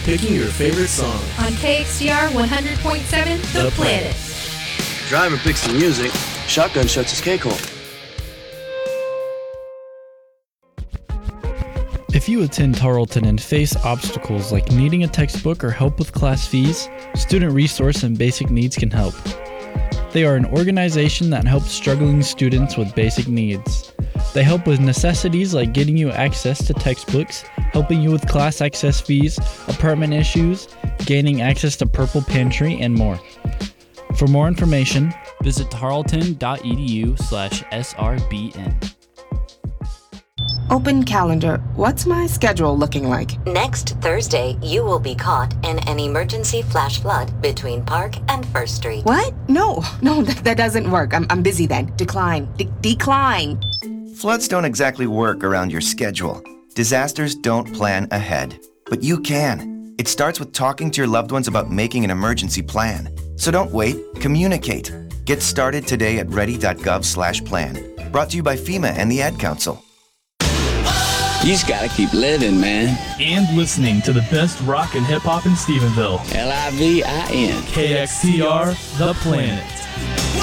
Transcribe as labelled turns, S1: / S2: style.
S1: picking your favorite song.
S2: On KXTR 100.7, The Planet.
S3: Driver picks the music. Shotgun shuts his cake hole.
S4: If you attend Tarleton and face obstacles like needing a textbook or help with class fees, Student Resource and Basic Needs can help. They are an organization that helps struggling students with basic needs. They help with necessities like getting you access to textbooks, helping you with class access fees, apartment issues, gaining access to Purple Pantry, and more. For more information,
S5: visit tarleton.edu/SRBN.
S6: Open calendar. What's my schedule looking like?
S7: Next Thursday, you will be caught in an emergency flash flood between Park and First Street.
S6: What? No, that doesn't work. I'm busy then. Decline. Decline.
S8: Floods don't exactly work around your schedule. Disasters don't plan ahead. But you can. It starts with talking to your loved ones about making an emergency plan. So don't wait. Communicate. Get started today at ready.gov/plan. Brought to you by FEMA and the Ad Council.
S9: You just gotta keep living, man.
S10: And listening to the best rock and hip hop in Stephenville.
S9: LIVIN.
S10: KXTR, The Planet.